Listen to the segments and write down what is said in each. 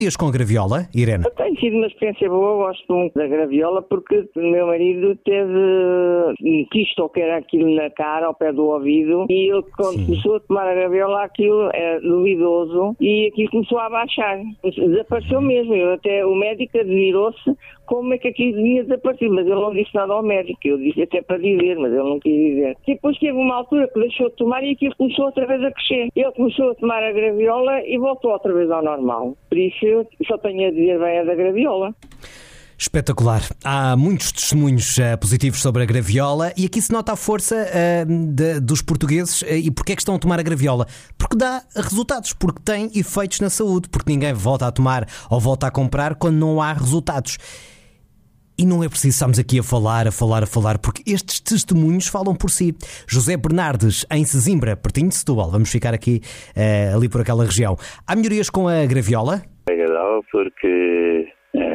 Ias com a graviola, Irene? Tem sido uma experiência boa, gosto muito da graviola porque o meu marido teve um quisto, ou que era aquilo na cara, ao pé do ouvido, e ele quando começou a tomar a graviola aquilo era duvidoso e aquilo começou a baixar. Desapareceu mesmo, o médico admirou-se como é que aquilo tinha desaparecido, mas ele não disse nada ao médico, eu disse até para dizer, mas ele não quis dizer. Depois teve uma altura que deixou de tomar e aquilo começou outra vez a crescer. Ele começou a tomar a graviola e voltou outra vez ao normal. Por isso eu só tenho a dizer bem a da graviola. Espetacular. Há muitos testemunhos positivos sobre a graviola e aqui se nota a força dos portugueses. E porquê é que estão a tomar a graviola? Porque dá resultados, porque tem efeitos na saúde, porque ninguém volta a tomar ou volta a comprar quando não há resultados. E não é preciso estarmos aqui a falar, porque estes testemunhos falam por si. José Bernardes, em Sesimbra, pertinho de Setúbal. Vamos ficar aqui, ali por aquela região. Há melhorias com a graviola? É agradável porque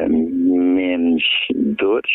menos dores.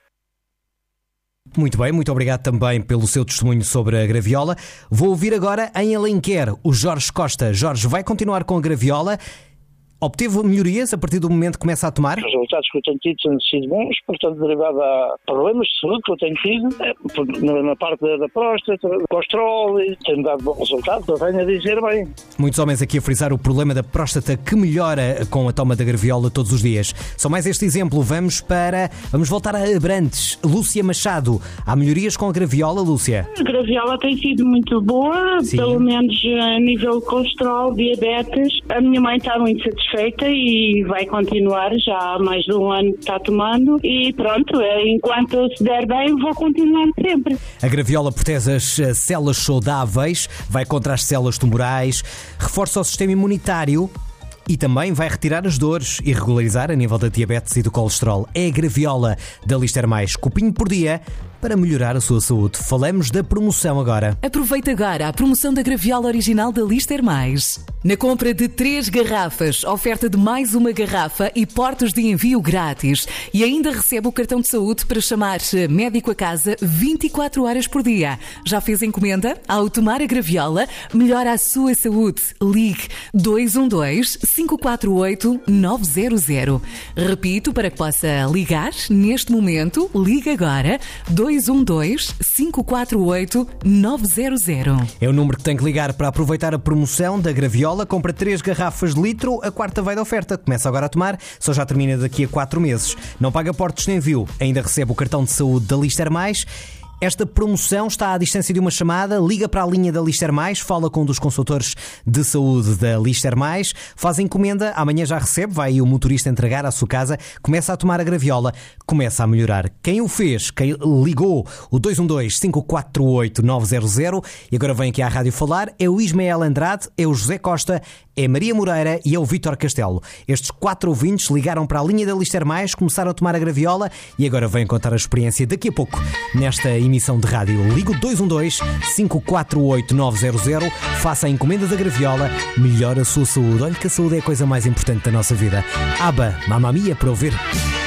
Muito bem, muito obrigado também pelo seu testemunho sobre a graviola. Vou ouvir agora em Alenquer o Jorge Costa. Jorge, vai continuar com a graviola? Obteve melhorias a partir do momento que começa a tomar? Os resultados que eu tenho tido têm sido bons, portanto, derivado a problemas de saúde que eu tenho tido, na parte da próstata, do colesterol, tem dado bons resultados, eu venho a dizer bem. Muitos homens aqui a frisar o problema da próstata que melhora com a toma da graviola todos os dias. Só mais este exemplo, vamos voltar a Abrantes. Lúcia Machado, há melhorias com a graviola, Lúcia? A graviola tem sido muito boa, sim. Pelo menos a nível de colesterol, diabetes. A minha mãe está muito satisfeita e vai continuar, já há mais de um ano que está tomando e pronto, enquanto se der bem vou continuar sempre. A graviola protege as células saudáveis, vai contra as células tumorais, reforça o sistema imunitário e também vai retirar as dores e regularizar a nível da diabetes e do colesterol. É a graviola da Lister Mais, copinho por dia, para melhorar a sua saúde. Falamos da promoção agora. Aproveita agora a promoção da graviola original da Lister Mais. Na compra de 3 garrafas, oferta de mais uma garrafa e portos de envio grátis. E ainda recebe o cartão de saúde para chamar médico a casa 24 horas por dia. Já fez encomenda? Ao tomar a graviola, melhora a sua saúde. Ligue 212-548-900. Repito, para que possa ligar neste momento, ligue agora 212-548-900. É o número que tem que ligar para aproveitar a promoção da graviola. Compra 3 garrafas de litro, a quarta vai da oferta. Começa agora a tomar, só já termina daqui a 4 meses. Não paga portos de envio, ainda recebe o cartão de saúde da Lister Mais. Esta promoção está à distância de uma chamada. Liga para a linha da Lister Mais, fala com um dos consultores de saúde da Lister Mais, faz a encomenda, amanhã já recebe, vai aí o motorista entregar à sua casa, começa a tomar a graviola, começa a melhorar. Quem o fez, quem ligou o 212-548-900 e agora vem aqui à rádio falar, é o Ismael Andrade, é o José Costa, é a Maria Moreira e é o Vítor Castelo. Estes 4 ouvintes ligaram para a linha da Lister Mais, começaram a tomar a graviola e agora vêm contar a experiência daqui a pouco nesta emissão de rádio. Ligo 212-548-900, faça a encomenda da graviola, melhora a sua saúde. Olha que a saúde é a coisa mais importante da nossa vida. ABBA, Mamma Mia, para ouvir.